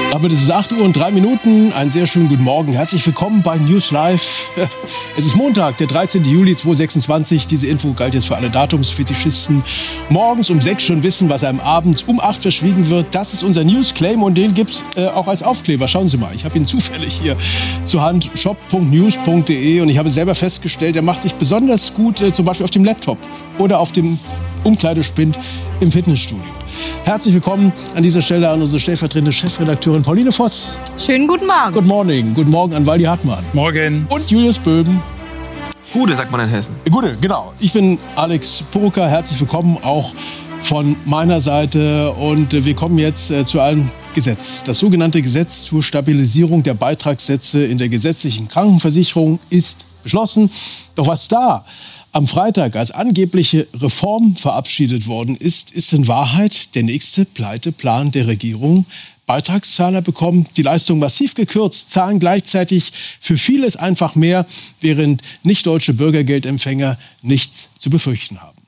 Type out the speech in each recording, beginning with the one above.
Aber es ist 8:03. Einen sehr schönen guten Morgen. Herzlich willkommen bei News Live. Es ist Montag, der 13. Juli 2026. Diese Info galt jetzt für alle Datumsfetischisten. Morgens um 6 schon wissen, was einem abends um 8 verschwiegen wird. Das ist unser News-Claim und den gibt's auch als Aufkleber. Schauen Sie mal, ich habe ihn zufällig hier zur Hand. shop.news.de und ich habe selber festgestellt, er macht sich besonders gut zum Beispiel auf dem Laptop oder auf dem Umkleidespind im Fitnessstudio. Herzlich willkommen an dieser Stelle an unsere stellvertretende Chefredakteurin Pauline Voss. Schönen guten Morgen. Good morning. Guten Morgen an Waldi Hartmann. Morgen. Und Julius Böhm. Gute, sagt man in Hessen. Gute, genau. Ich bin Alex Purucker. Herzlich willkommen auch von meiner Seite. Und wir kommen jetzt zu einem Gesetz. Das sogenannte Gesetz zur Stabilisierung der Beitragssätze in der gesetzlichen Krankenversicherung ist beschlossen. Doch was da am Freitag als angebliche Reform verabschiedet worden ist, ist in Wahrheit der nächste Pleiteplan der Regierung. Beitragszahler bekommen die Leistung massiv gekürzt, zahlen gleichzeitig für vieles einfach mehr, während nicht-deutsche Bürgergeldempfänger nichts zu befürchten haben.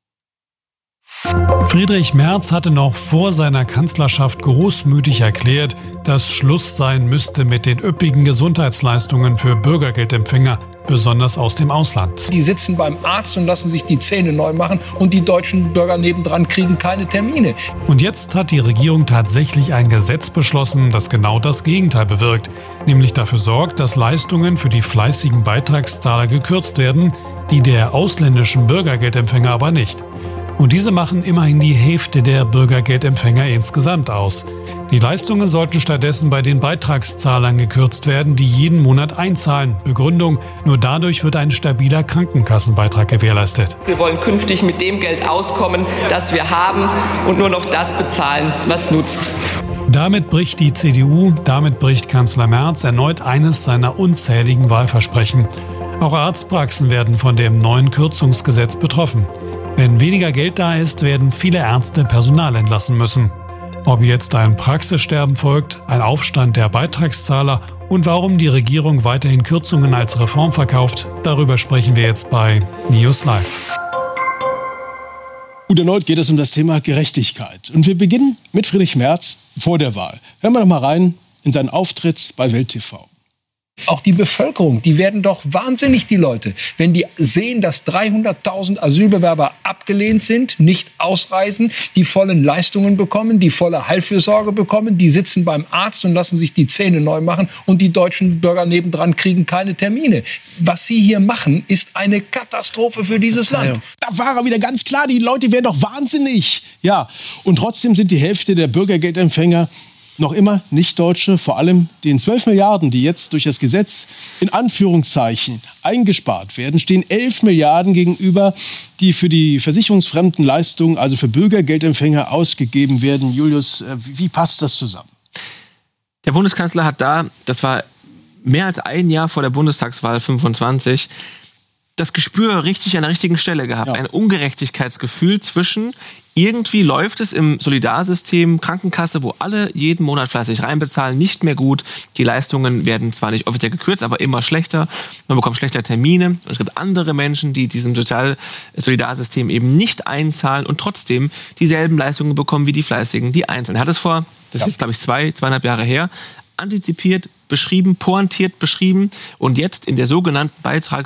Friedrich Merz hatte noch vor seiner Kanzlerschaft großmütig erklärt, dass Schluss sein müsste mit den üppigen Gesundheitsleistungen für Bürgergeldempfänger, besonders aus dem Ausland. Die sitzen beim Arzt und lassen sich die Zähne neu machen und die deutschen Bürger nebendran kriegen keine Termine. Und jetzt hat die Regierung tatsächlich ein Gesetz beschlossen, das genau das Gegenteil bewirkt, nämlich dafür sorgt, dass Leistungen für die fleißigen Beitragszahler gekürzt werden, die der ausländischen Bürgergeldempfänger aber nicht. Und diese machen immerhin die Hälfte der Bürgergeldempfänger insgesamt aus. Die Leistungen sollten stattdessen bei den Beitragszahlern gekürzt werden, die jeden Monat einzahlen. Begründung: nur dadurch wird ein stabiler Krankenkassenbeitrag gewährleistet. Wir wollen künftig mit dem Geld auskommen, das wir haben und nur noch das bezahlen, was nutzt. Damit bricht die CDU, damit bricht Kanzler Merz erneut eines seiner unzähligen Wahlversprechen. Auch Arztpraxen werden von dem neuen Kürzungsgesetz betroffen. Wenn weniger Geld da ist, werden viele Ärzte Personal entlassen müssen. Ob jetzt ein Praxissterben folgt, ein Aufstand der Beitragszahler und warum die Regierung weiterhin Kürzungen als Reform verkauft, darüber sprechen wir jetzt bei News Live. Und erneut geht es um das Thema Gerechtigkeit. Und wir beginnen mit Friedrich Merz vor der Wahl. Hören wir doch mal rein in seinen Auftritt bei Welt TV. Auch die Bevölkerung, die werden doch wahnsinnig, die Leute, wenn die sehen, dass 300.000 Asylbewerber abgelehnt sind, nicht ausreisen, die vollen Leistungen bekommen, die volle Heilfürsorge bekommen, die sitzen beim Arzt und lassen sich die Zähne neu machen und die deutschen Bürger nebendran kriegen keine Termine. Was sie hier machen, ist eine Katastrophe für dieses Land. Da war er wieder ganz klar, die Leute werden doch wahnsinnig. Ja, und trotzdem sind die Hälfte der Bürgergeldempfänger noch immer Nicht-Deutsche, vor allem den 12 Milliarden, die jetzt durch das Gesetz in Anführungszeichen eingespart werden, stehen 11 Milliarden gegenüber, die für die versicherungsfremden Leistungen, also für Bürgergeldempfänger, ausgegeben werden. Julius, wie passt das zusammen? Der Bundeskanzler hat das war mehr als ein Jahr vor der Bundestagswahl 25, das Gespür richtig an der richtigen Stelle gehabt. Ja. Ein Ungerechtigkeitsgefühl zwischen, irgendwie läuft es im Solidarsystem Krankenkasse, wo alle jeden Monat fleißig reinbezahlen, nicht mehr gut. Die Leistungen werden zwar nicht offiziell gekürzt, aber immer schlechter. Man bekommt schlechter Termine. Und es gibt andere Menschen, die diesem Solidarsystem eben nicht einzahlen und trotzdem dieselben Leistungen bekommen wie die Fleißigen, die einzahlen. Er hat es vor, das ist glaube ich 2,5 Jahre her, antizipiert, beschrieben, pointiert beschrieben und jetzt in der sogenannten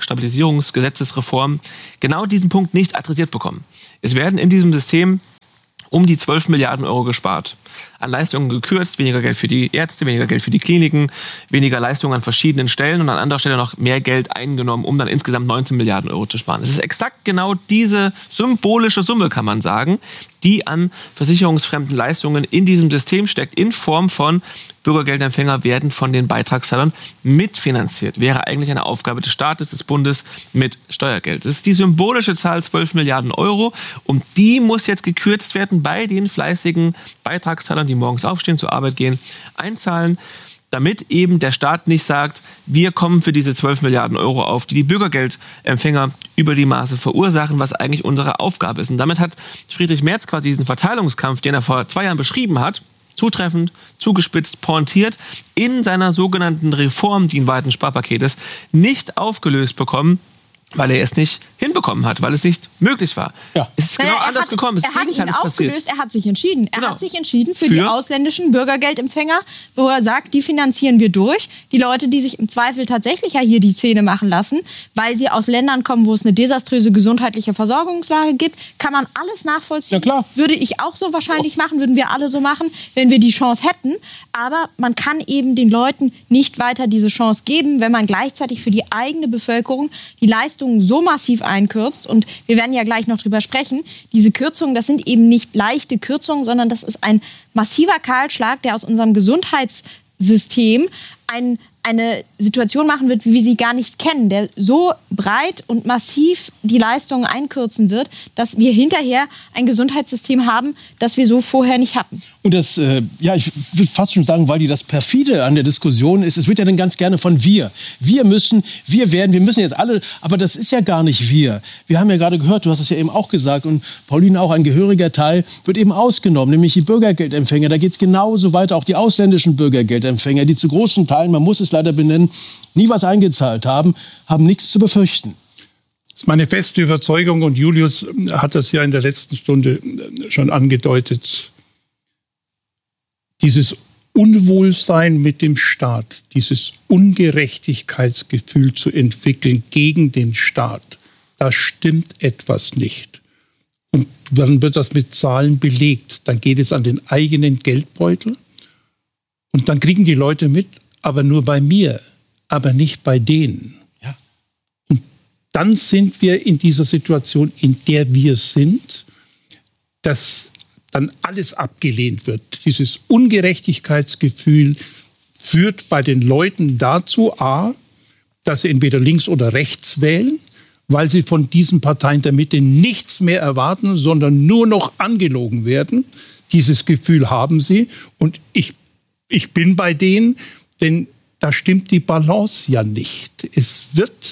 Beitragsstabilisierungsgesetzesreform genau diesen Punkt nicht adressiert bekommen. Es werden in diesem System um die 12 Milliarden Euro gespart. An Leistungen gekürzt, weniger Geld für die Ärzte, weniger Geld für die Kliniken, weniger Leistungen an verschiedenen Stellen und an anderer Stelle noch mehr Geld eingenommen, um dann insgesamt 19 Milliarden Euro zu sparen. Es ist exakt genau diese symbolische Summe, kann man sagen, die an versicherungsfremden Leistungen in diesem System steckt, in Form von Bürgergeldempfänger werden von den Beitragszahlern mitfinanziert. Wäre eigentlich eine Aufgabe des Staates, des Bundes mit Steuergeld. Das ist die symbolische Zahl 12 Milliarden Euro und die muss jetzt gekürzt werden bei den fleißigen Beitragszahlern, die morgens aufstehen, zur Arbeit gehen, einzahlen, damit eben der Staat nicht sagt, wir kommen für diese 12 Milliarden Euro auf, die die Bürgergeldempfänger über die Maße verursachen, was eigentlich unsere Aufgabe ist. Und damit hat Friedrich Merz quasi diesen Verteilungskampf, den er vor 2 Jahren beschrieben hat, zutreffend, zugespitzt, pointiert, in seiner sogenannten Reform, die ein weites Sparpaket ist, nicht aufgelöst bekommen, weil er es nicht hinbekommen hat, weil es nicht möglich war. Ja. Es ist genau anders gekommen. Er hat ihn aufgelöst, er hat sich entschieden. Er hat sich entschieden für die ausländischen Bürgergeldempfänger, wo er sagt, die finanzieren wir durch. Die Leute, die sich im Zweifel tatsächlich ja hier die Zähne machen lassen, weil sie aus Ländern kommen, wo es eine desaströse gesundheitliche Versorgungslage gibt, kann man alles nachvollziehen. Ja, klar. Würde ich auch so wahrscheinlich machen, würden wir alle so machen, wenn wir die Chance hätten. Aber man kann eben den Leuten nicht weiter diese Chance geben, wenn man gleichzeitig für die eigene Bevölkerung die Leistungen so massiv einkürzt. Und wir werden ja gleich noch drüber sprechen. Diese Kürzungen, das sind eben nicht leichte Kürzungen, sondern das ist ein massiver Kahlschlag, der aus unserem Gesundheitssystem eine Situation machen wird, wie wir sie gar nicht kennen, der so breit und massiv die Leistungen einkürzen wird, dass wir hinterher ein Gesundheitssystem haben, das wir so vorher nicht hatten. Und das, ich will fast schon sagen, weil das perfide an der Diskussion ist, es wird ja dann ganz gerne von wir müssen jetzt alle, aber das ist ja gar nicht wir. Wir haben ja gerade gehört, du hast es ja eben auch gesagt und Pauline auch, ein gehöriger Teil wird eben ausgenommen, nämlich die Bürgergeldempfänger. Da geht es genauso weiter, auch die ausländischen Bürgergeldempfänger, die zu großen Teilen, man muss es leider benennen, nie was eingezahlt haben nichts zu befürchten. Das ist meine feste Überzeugung und Julius hat das ja in der letzten Stunde schon angedeutet. Dieses Unwohlsein mit dem Staat, dieses Ungerechtigkeitsgefühl zu entwickeln gegen den Staat, da stimmt etwas nicht. Und dann wird das mit Zahlen belegt. Dann geht es an den eigenen Geldbeutel und dann kriegen die Leute mit, aber nur bei mir, aber nicht bei denen. Ja. Und dann sind wir in dieser Situation, in der wir sind, dass dann alles abgelehnt wird. Dieses Ungerechtigkeitsgefühl führt bei den Leuten dazu, dass sie entweder links oder rechts wählen, weil sie von diesen Parteien der Mitte nichts mehr erwarten, sondern nur noch angelogen werden. Dieses Gefühl haben sie. Und ich bin bei denen, denn da stimmt die Balance ja nicht. Es wird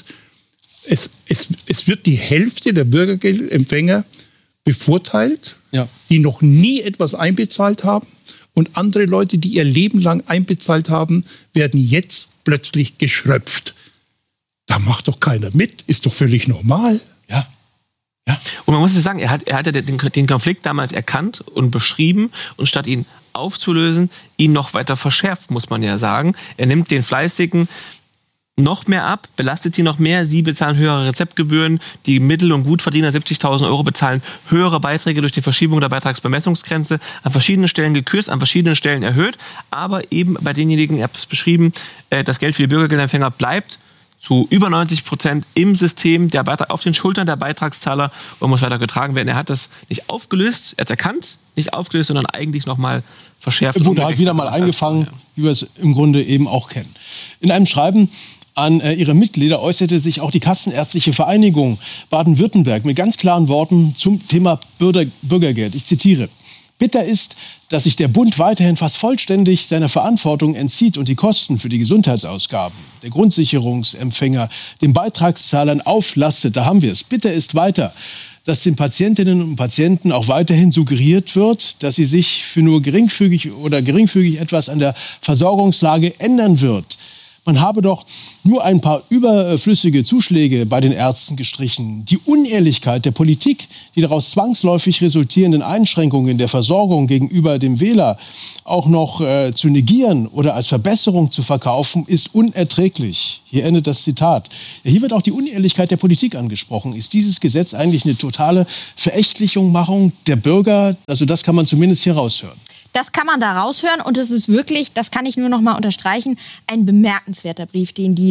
die Hälfte der Bürgergeldempfänger bevorteilt, die noch nie etwas einbezahlt haben. Und andere Leute, die ihr Leben lang einbezahlt haben, werden jetzt plötzlich geschröpft. Da macht doch keiner mit. Ist doch völlig normal. Ja. Und man muss ja sagen, er hat ja den Konflikt damals erkannt und beschrieben und statt ihn aufzulösen, ihn noch weiter verschärft, muss man ja sagen. Er nimmt den Fleißigen noch mehr ab, belastet sie noch mehr. Sie bezahlen höhere Rezeptgebühren. Die Mittel- und Gutverdiener 70.000 € bezahlen höhere Beiträge durch die Verschiebung der Beitragsbemessungsgrenze. An verschiedenen Stellen gekürzt, an verschiedenen Stellen erhöht. Aber eben bei denjenigen, ihr habt es beschrieben, das Geld für die Bürgergeldempfänger bleibt zu über 90% im System, der Beitrag auf den Schultern der Beitragszahler und muss weiter getragen werden. Er hat das nicht aufgelöst, er hat es erkannt, nicht aufgelöst, sondern eigentlich nochmal verschärft. Wurde halt wieder mal eingefangen, wie wir es im Grunde eben auch kennen. In einem Schreiben an ihre Mitglieder äußerte sich auch die Kassenärztliche Vereinigung Baden-Württemberg mit ganz klaren Worten zum Thema Bürgergeld. Ich zitiere: Bitter ist, dass sich der Bund weiterhin fast vollständig seiner Verantwortung entzieht und die Kosten für die Gesundheitsausgaben der Grundsicherungsempfänger den Beitragszahlern auflastet. Da haben wir es. Bitter ist weiter, dass den Patientinnen und Patienten auch weiterhin suggeriert wird, dass sie sich für nur geringfügig etwas an der Versorgungslage ändern wird. Man habe doch nur ein paar überflüssige Zuschläge bei den Ärzten gestrichen. Die Unehrlichkeit der Politik, die daraus zwangsläufig resultierenden Einschränkungen der Versorgung gegenüber dem Wähler auch noch zu negieren oder als Verbesserung zu verkaufen, ist unerträglich. Hier endet das Zitat. Ja, hier wird auch die Unehrlichkeit der Politik angesprochen. Ist dieses Gesetz eigentlich eine totale Verächtlichmachung der Bürger? Also das kann man zumindest hier raushören. Das kann man da raushören und es ist wirklich, das kann ich nur noch mal unterstreichen, ein bemerkenswerter Brief, den die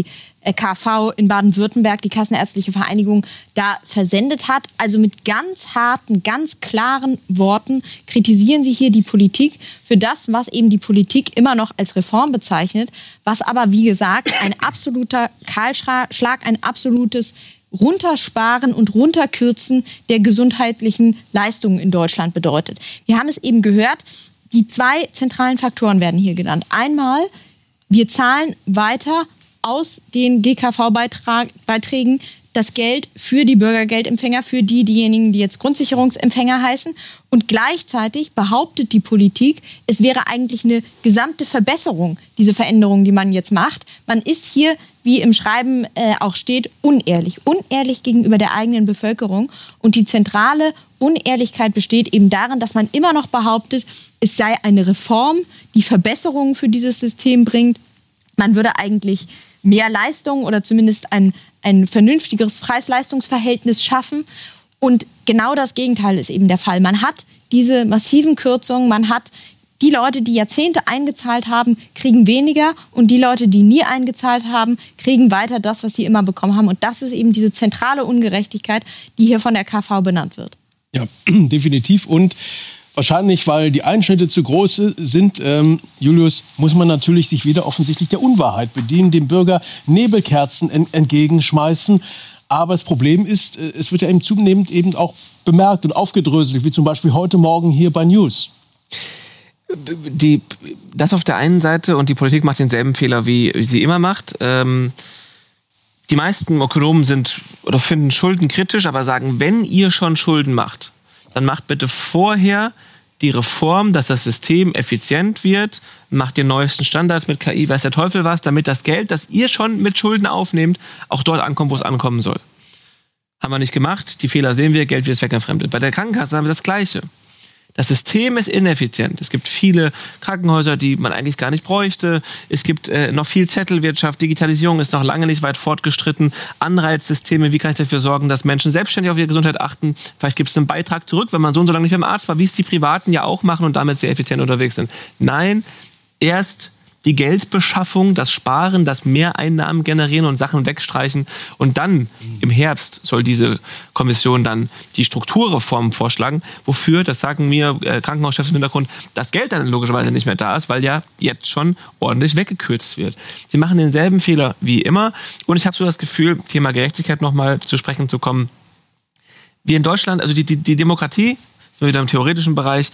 KV in Baden-Württemberg, die Kassenärztliche Vereinigung, da versendet hat. Also mit ganz harten, ganz klaren Worten kritisieren sie hier die Politik für das, was eben die Politik immer noch als Reform bezeichnet, was aber, wie gesagt, ein absoluter Kahlschlag, ein absolutes Runtersparen und Runterkürzen der gesundheitlichen Leistungen in Deutschland bedeutet. Wir haben es eben gehört, die zwei zentralen Faktoren werden hier genannt. Einmal, wir zahlen weiter aus den GKV-Beiträgen das Geld für die Bürgergeldempfänger, für diejenigen, die jetzt Grundsicherungsempfänger heißen. Und gleichzeitig behauptet die Politik, es wäre eigentlich eine gesamte Verbesserung, diese Veränderung, die man jetzt macht. Man ist hier wie im Schreiben auch steht, unehrlich. Unehrlich gegenüber der eigenen Bevölkerung. Und die zentrale Unehrlichkeit besteht eben darin, dass man immer noch behauptet, es sei eine Reform, die Verbesserungen für dieses System bringt. Man würde eigentlich mehr Leistung oder zumindest ein vernünftigeres Preis-Leistungs-Verhältnis schaffen. Und genau das Gegenteil ist eben der Fall. Man hat diese massiven Kürzungen, man hat die Leute, die Jahrzehnte eingezahlt haben, kriegen weniger und die Leute, die nie eingezahlt haben, kriegen weiter das, was sie immer bekommen haben. Und das ist eben diese zentrale Ungerechtigkeit, die hier von der KV benannt wird. Ja, definitiv. Und wahrscheinlich, weil die Einschnitte zu groß sind, Julius, muss man natürlich sich wieder offensichtlich der Unwahrheit bedienen, dem Bürger Nebelkerzen entgegenschmeißen. Aber das Problem ist, es wird ja eben zunehmend eben auch bemerkt und aufgedröselt, wie zum Beispiel heute Morgen hier bei News. Das auf der einen Seite, und die Politik macht denselben Fehler, wie sie immer macht. Die meisten Ökonomen finden Schulden kritisch, aber sagen, wenn ihr schon Schulden macht, dann macht bitte vorher die Reform, dass das System effizient wird, macht die neuesten Standards mit KI, weiß der Teufel was, damit das Geld, das ihr schon mit Schulden aufnehmt, auch dort ankommt, wo es ankommen soll. Haben wir nicht gemacht, die Fehler sehen wir, Geld wird zweckentfremdet. Bei der Krankenkasse haben wir das Gleiche. Das System ist ineffizient. Es gibt viele Krankenhäuser, die man eigentlich gar nicht bräuchte. Es gibt noch viel Zettelwirtschaft. Digitalisierung ist noch lange nicht weit fortgeschritten. Anreizsysteme, wie kann ich dafür sorgen, dass Menschen selbstständig auf ihre Gesundheit achten? Vielleicht gibt es einen Beitrag zurück, wenn man so und so lange nicht beim Arzt war, wie es die Privaten ja auch machen und damit sehr effizient unterwegs sind. Nein, erst die Geldbeschaffung, das Sparen, das Mehreinnahmen generieren und Sachen wegstreichen. Und dann im Herbst soll diese Kommission dann die Strukturreformen vorschlagen, wofür, das sagen mir Krankenhauschefs im Hintergrund, das Geld dann logischerweise nicht mehr da ist, weil ja jetzt schon ordentlich weggekürzt wird. Sie machen denselben Fehler wie immer. Und ich habe so das Gefühl, Thema Gerechtigkeit nochmal zu sprechen zu kommen. Wir in Deutschland, also die Demokratie, sind wir wieder im theoretischen Bereich,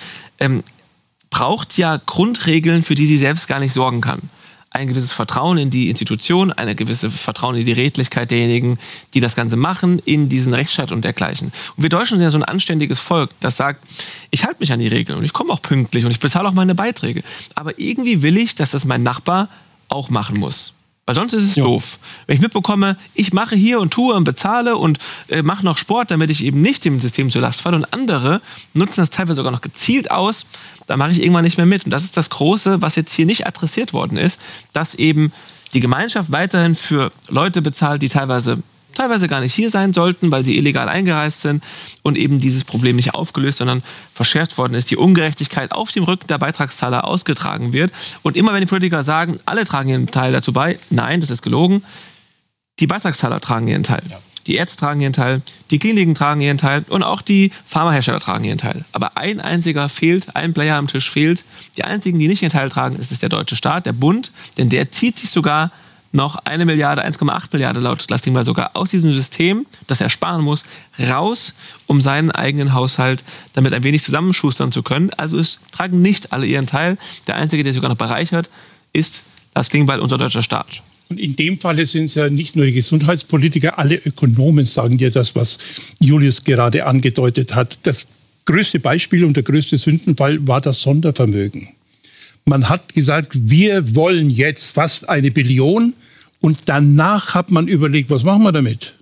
braucht ja Grundregeln, für die sie selbst gar nicht sorgen kann. Ein gewisses Vertrauen in die Institution, ein gewisses Vertrauen in die Redlichkeit derjenigen, die das Ganze machen, in diesen Rechtsstaat und dergleichen. Und wir Deutschen sind ja so ein anständiges Volk, das sagt, ich halte mich an die Regeln und ich komme auch pünktlich und ich bezahle auch meine Beiträge. Aber irgendwie will ich, dass das mein Nachbar auch machen muss. Weil sonst ist es doof. Wenn ich mitbekomme, ich mache hier und tue und bezahle und mache noch Sport, damit ich eben nicht dem System zur Last falle und andere nutzen das teilweise sogar noch gezielt aus, dann mache ich irgendwann nicht mehr mit. Und das ist das Große, was jetzt hier nicht adressiert worden ist, dass eben die Gemeinschaft weiterhin für Leute bezahlt, die teilweise gar nicht hier sein sollten, weil sie illegal eingereist sind und eben dieses Problem nicht aufgelöst, sondern verschärft worden ist, die Ungerechtigkeit auf dem Rücken der Beitragszahler ausgetragen wird. Und immer wenn die Politiker sagen, alle tragen ihren Teil dazu bei, nein, das ist gelogen, die Beitragszahler tragen ihren Teil. Ja. Die Ärzte tragen ihren Teil, die Kliniken tragen ihren Teil und auch die Pharmahersteller tragen ihren Teil. Aber ein einziger fehlt, ein Player am Tisch fehlt. Die einzigen, die nicht ihren Teil tragen, ist der deutsche Staat, der Bund, denn der zieht sich sogar noch 1 Milliarde, 1,8 Milliarden laut Klingbeil sogar aus diesem System, das er sparen muss, raus, um seinen eigenen Haushalt damit ein wenig zusammenschustern zu können. Also es tragen nicht alle ihren Teil. Der Einzige, der sogar noch bereichert, ist Lars Klingbeil, unser deutscher Staat. Und in dem Falle sind es ja nicht nur die Gesundheitspolitiker, alle Ökonomen sagen dir das, was Julius gerade angedeutet hat. Das größte Beispiel und der größte Sündenfall war das Sondervermögen. Man hat gesagt, wir wollen jetzt fast 1 Billion und danach hat man überlegt, was machen wir damit?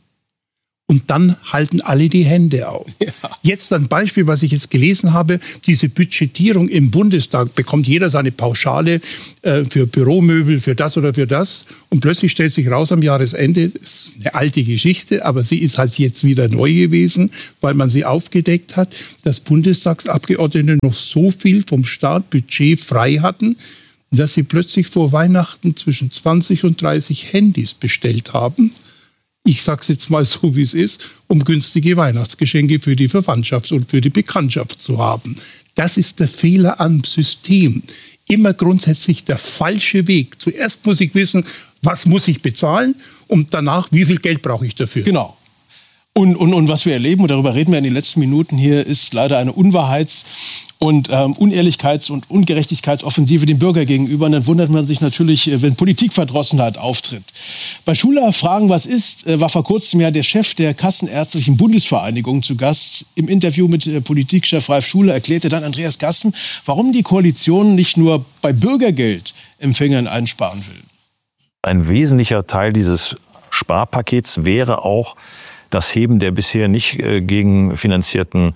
Und dann halten alle die Hände auf. Ja. Jetzt ein Beispiel, was ich jetzt gelesen habe, diese Budgetierung im Bundestag, bekommt jeder seine Pauschale für Büromöbel, für das oder für das. Und plötzlich stellt sich raus am Jahresende, das ist eine alte Geschichte, aber sie ist halt jetzt wieder neu gewesen, weil man sie aufgedeckt hat, dass Bundestagsabgeordnete noch so viel vom Startbudget frei hatten, dass sie plötzlich vor Weihnachten zwischen 20 und 30 Handys bestellt haben. Ich sage es jetzt mal so, wie es ist, um günstige Weihnachtsgeschenke für die Verwandtschaft und für die Bekanntschaft zu haben. Das ist der Fehler am System. Immer grundsätzlich der falsche Weg. Zuerst muss ich wissen, was muss ich bezahlen und danach, wie viel Geld brauche ich dafür. Genau. Und was wir erleben, und darüber reden wir in den letzten Minuten hier, ist leider eine Unwahrheits- und Unehrlichkeits- und Ungerechtigkeitsoffensive dem Bürger gegenüber. Und dann wundert man sich natürlich, wenn Politikverdrossenheit auftritt. Bei Schülerfragen, was ist, war vor kurzem ja der Chef der Kassenärztlichen Bundesvereinigung zu Gast. Im Interview mit Politikchef Ralf Schuler erklärte dann Andreas Gassen, warum die Koalition nicht nur bei Bürgergeldempfängern einsparen will. Ein wesentlicher Teil dieses Sparpakets wäre auch das Heben der bisher nicht gegenfinanzierten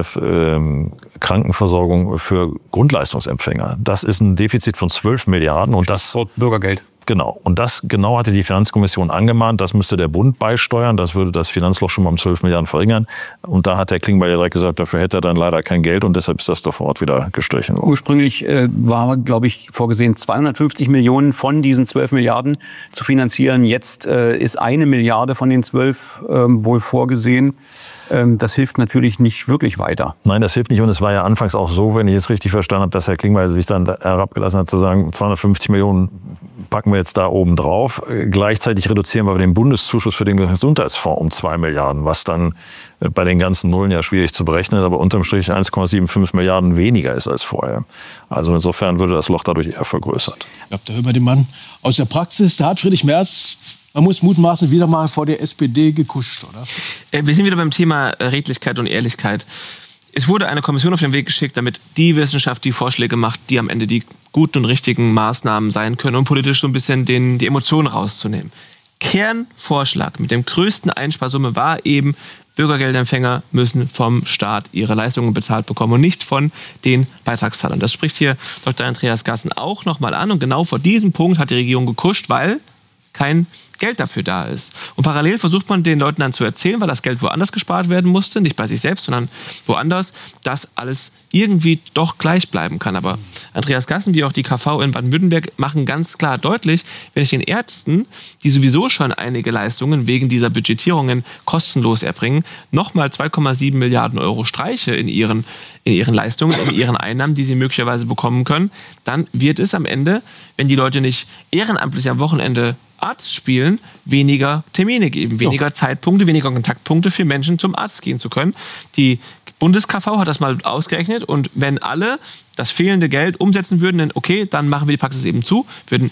Krankenversorgung für Grundleistungsempfänger. Das ist ein Defizit von 12 Milliarden. Und das Bürgergeld. Genau. Und das genau hatte die Finanzkommission angemahnt. Das müsste der Bund beisteuern. Das würde das Finanzloch schon mal um 12 Milliarden verringern. Und da hat Herr Klingbeil ja direkt gesagt, dafür hätte er dann leider kein Geld. Und deshalb ist das doch vor Ort wieder gestrichen worden. Ursprünglich war, glaube ich, vorgesehen, 250 Millionen von diesen 12 Milliarden zu finanzieren. Jetzt ist 1 Milliarde von den 12 wohl vorgesehen. Das hilft natürlich nicht wirklich weiter. Nein, das hilft nicht. Und es war ja anfangs auch so, wenn ich es richtig verstanden habe, dass Herr Klingbeil sich dann herabgelassen hat, zu sagen, 250 Millionen packen wir jetzt da oben drauf. Gleichzeitig reduzieren wir den Bundeszuschuss für den Gesundheitsfonds um 2 Milliarden, was dann bei den ganzen Nullen ja schwierig zu berechnen ist, aber unterm Strich 1,75 Milliarden weniger ist als vorher. Also insofern würde das Loch dadurch eher vergrößert. Ich glaube, da hören wir den Mann aus der Praxis. Da hat Friedrich Merz, man muss mutmaßen, wieder mal vor der SPD gekuscht, oder? Wir sind wieder beim Thema Redlichkeit und Ehrlichkeit. Es wurde eine Kommission auf den Weg geschickt, damit die Wissenschaft die Vorschläge macht, die am Ende die guten und richtigen Maßnahmen sein können, um politisch so ein bisschen die Emotionen rauszunehmen. Kernvorschlag mit dem größten Einsparsumme war eben, Bürgergeldempfänger müssen vom Staat ihre Leistungen bezahlt bekommen und nicht von den Beitragszahlern. Das spricht hier Dr. Andreas Gassen auch nochmal an. Und genau vor diesem Punkt hat die Regierung gekuscht, weil kein Geld dafür da ist. Und parallel versucht man den Leuten dann zu erzählen, weil das Geld woanders gespart werden musste, nicht bei sich selbst, sondern woanders, dass alles irgendwie doch gleich bleiben kann. Aber Andreas Gassen, wie auch die KV in Baden-Württemberg, machen ganz klar deutlich, wenn ich den Ärzten, die sowieso schon einige Leistungen wegen dieser Budgetierungen kostenlos erbringen, nochmal 2,7 Milliarden Euro streiche in ihren Leistungen, in ihren Einnahmen, die sie möglicherweise bekommen können, dann wird es am Ende, wenn die Leute nicht ehrenamtlich am Wochenende Arzt spielen, weniger Termine geben, weniger Zeitpunkte, weniger Kontaktpunkte für Menschen zum Arzt gehen zu können. Die BundesKV hat das mal ausgerechnet und wenn alle das fehlende Geld umsetzen würden, dann okay, dann machen wir die Praxis eben zu, würden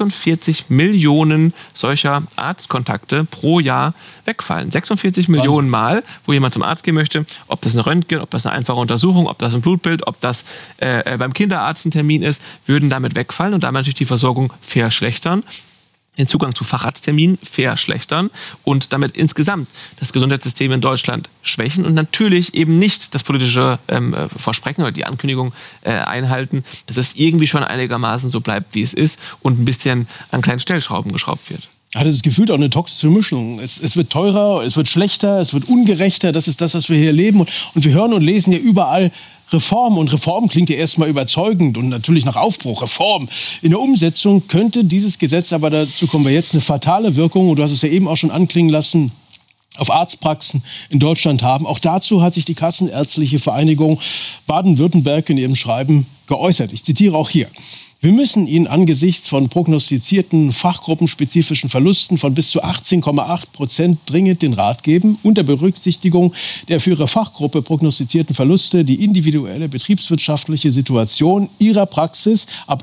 46 Millionen solcher Arztkontakte pro Jahr wegfallen. 46 Millionen Mal, wo jemand zum Arzt gehen möchte, ob das eine Röntgen, ob das eine einfache Untersuchung, ob das ein Blutbild, ob das beim Kinderarzt ein Termin ist, würden damit wegfallen und damit natürlich die Versorgung verschlechtern. Den Zugang zu Facharztterminen verschlechtern und damit insgesamt das Gesundheitssystem in Deutschland schwächen und natürlich eben nicht das politische Versprechen oder die Ankündigung einhalten, dass es irgendwie schon einigermaßen so bleibt, wie es ist und ein bisschen an kleinen Stellschrauben geschraubt wird. Hat es gefühlt auch eine toxische Mischung. Es wird teurer, es wird schlechter, es wird ungerechter. Das ist das, was wir hier erleben. Und wir hören und lesen ja überall Reform. Und Reform klingt ja erstmal überzeugend und natürlich nach Aufbruch. Reform. In der Umsetzung könnte dieses Gesetz, aber dazu kommen wir jetzt, eine fatale Wirkung, und du hast es ja eben auch schon anklingen lassen, auf Arztpraxen in Deutschland haben. Auch dazu hat sich die Kassenärztliche Vereinigung Baden-Württemberg in ihrem Schreiben geäußert. Ich zitiere auch hier. Wir müssen Ihnen angesichts von prognostizierten fachgruppenspezifischen Verlusten von bis zu 18,8% dringend den Rat geben, unter Berücksichtigung der für Ihre Fachgruppe prognostizierten Verluste die individuelle betriebswirtschaftliche Situation Ihrer Praxis ab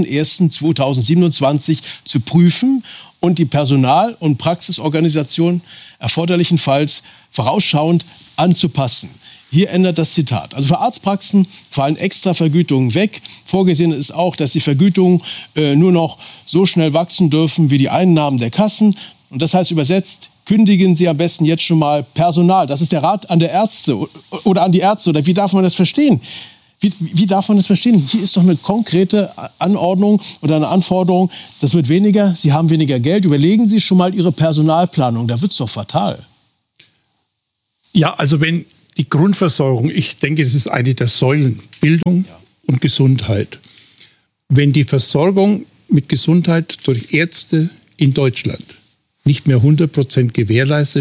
01.01.2027 zu prüfen und die Personal- und Praxisorganisation erforderlichenfalls vorausschauend anzupassen. Hier ändert das Zitat. Also für Arztpraxen fallen extra Vergütungen weg. Vorgesehen ist auch, dass die Vergütungen nur noch so schnell wachsen dürfen wie die Einnahmen der Kassen. Und das heißt übersetzt, kündigen Sie am besten jetzt schon mal Personal. Das ist der Rat an der Ärzte oder an die Ärzte. Oder wie darf man das verstehen? Wie darf man das verstehen? Hier ist doch eine konkrete Anordnung oder eine Anforderung. Das wird weniger, Sie haben weniger Geld. Überlegen Sie schon mal Ihre Personalplanung. Da wird es doch fatal. Ja, also wenn die Grundversorgung, ich denke, das ist eine der Säulen, Bildung und Gesundheit. Wenn die Versorgung mit Gesundheit durch Ärzte in Deutschland nicht mehr 100% gewährleistet